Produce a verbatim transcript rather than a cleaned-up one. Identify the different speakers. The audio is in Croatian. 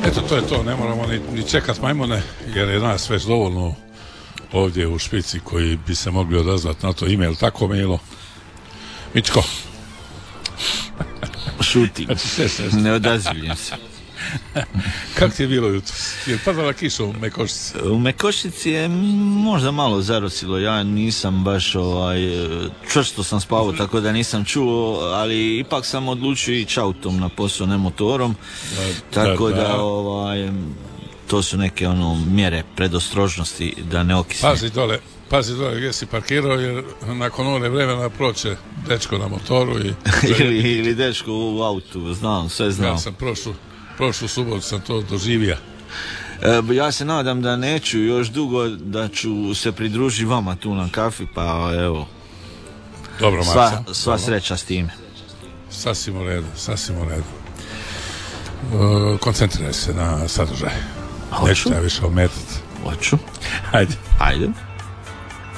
Speaker 1: Eto, to je to, ne moramo ni, ni čekat majmune, jer je nas već dovoljno ovdje u špici koji bi se mogli odazvati na to email, tako Milo? Mičko?
Speaker 2: Šutim, ne odazivljem se.
Speaker 1: Kako ti je bilo jutro? Je padala kiša u Mekošici?
Speaker 2: U Mekošici je možda malo zarosilo, ja nisam baš ovaj, čvrsto sam spavao, tako da nisam čuo, ali ipak sam odlučio ići autom na posao, ne motorom, da, tako da, da, da ovaj, to su neke ono mjere predostrožnosti da ne okisne.
Speaker 1: Pazi dole, pazi dole gdje si parkirao, jer nakon ove vremena proće dečko na motoru i...
Speaker 2: ili, ili dečko u autu, znam, sve znam.
Speaker 1: Ja sam prošlu, prošlu subotu sam to doživio.
Speaker 2: E, ja se nadam da neću još dugo, da ću se pridružiti vama tu na kafi, pa evo.
Speaker 1: Dobro, Marca.
Speaker 2: Sva, sva sreća s time.
Speaker 1: Sasvim u redu, sasvim u redu. E, koncentriraj se na sadržaj.
Speaker 2: Hoću.
Speaker 1: Neću te ja više ometati.
Speaker 2: Hoću.
Speaker 1: Hajde.
Speaker 2: Hajde.